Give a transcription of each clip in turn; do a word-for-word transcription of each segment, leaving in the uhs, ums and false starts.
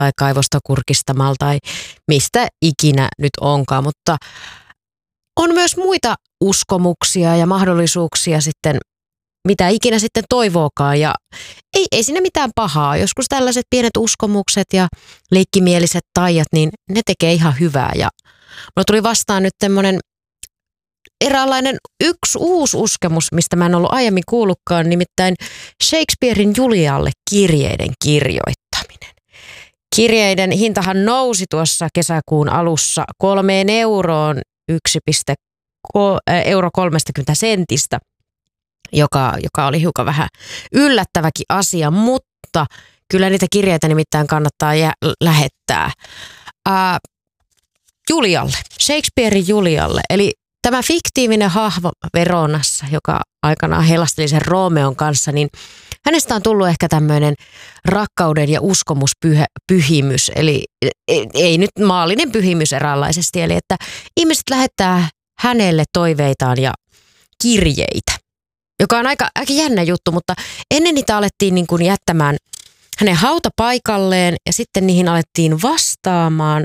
tai kaivosta kurkistamalla tai mistä ikinä nyt onkaan, mutta on myös muita uskomuksia ja mahdollisuuksia sitten, mitä ikinä sitten toivookaan ja ei, ei siinä mitään pahaa. Joskus tällaiset pienet uskomukset ja leikkimieliset taijat, niin ne tekee ihan hyvää ja mulla tuli vastaan nyt tämmöinen eräänlainen yksi uusi uskomus, mistä mä en ollut aiemmin kuullutkaan, nimittäin Shakespearein Julialle kirjeiden kirjoittaminen. Kirjeiden hintahan nousi tuossa kesäkuun alussa kolmeen euroon yksi pilkku euro kolmekymmentä sentistä, joka, joka oli hiukan vähän yllättäväkin asia, mutta kyllä niitä kirjeitä nimittäin kannattaa jä- lähettää Ää, Julialle, Shakespearein Julialle, eli tämä fiktiivinen hahmo Veronassa, joka aikanaan helasteli sen Romeon kanssa, niin hänestä on tullut ehkä tämmöinen rakkauden ja uskomuspyhimys, eli ei, ei nyt maallinen pyhimys eräänlaisesti, eli että ihmiset lähettää hänelle toiveitaan ja kirjeitä, joka on aika, aika jännä juttu, mutta ennen niitä alettiin niin kuin jättämään hänen hautapaikalleen ja sitten niihin alettiin vastaamaan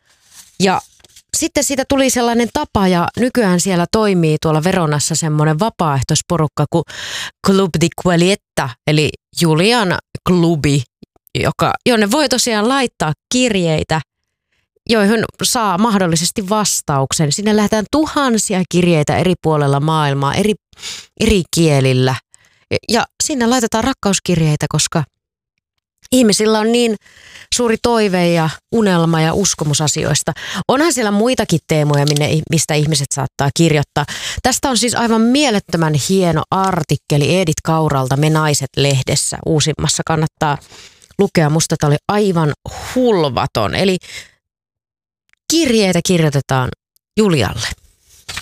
ja sitten siitä tuli sellainen tapa ja nykyään siellä toimii tuolla Veronassa semmoinen vapaaehtoisporukka kuin Club di Quelietta, eli Julian klubi, joka, jonne voi tosiaan laittaa kirjeitä, joihin saa mahdollisesti vastauksen. Sinne lähdetään tuhansia kirjeitä eri puolella maailmaa, eri, eri kielillä ja sinne laitetaan rakkauskirjeitä, koska ihmisillä on niin suuri toive ja unelma ja uskomusasioista. Onhan siellä muitakin teemoja, minne, mistä ihmiset saattaa kirjoittaa. Tästä on siis aivan mielettömän hieno artikkeli Edith Kauralta Me Naiset-lehdessä uusimmassa. Kannattaa lukea. Musta tämä oli aivan hulvaton. Eli kirjeitä kirjoitetaan Julialle.